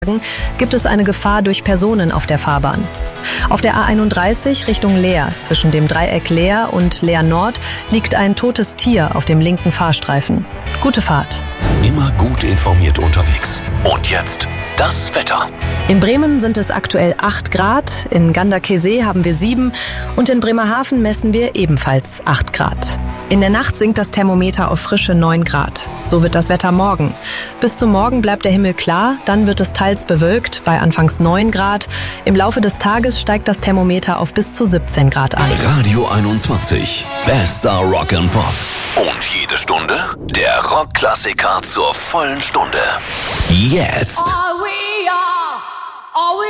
gibt es eine Gefahr durch Personen auf der Fahrbahn. Auf der A31 Richtung Leer, zwischen dem Dreieck Leer und Leer Nord, liegt ein totes Tier auf dem linken Fahrstreifen. Gute Fahrt. Immer gut informiert unterwegs. Und jetzt das Wetter. In Bremen sind es aktuell 8 Grad, in Ganderkesee haben wir 7 und in Bremerhaven messen wir ebenfalls 8 Grad. In der Nacht sinkt das Thermometer auf frische 9 Grad. So wird das Wetter morgen. Bis zum Morgen bleibt der Himmel klar, dann wird es teils bewölkt, bei anfangs 9 Grad. Im Laufe des Tages steigt das Thermometer auf bis zu 17 Grad an. Radio 21, bester Rock and Pop. Und jede Stunde der Rockklassiker zur vollen Stunde. Jetzt.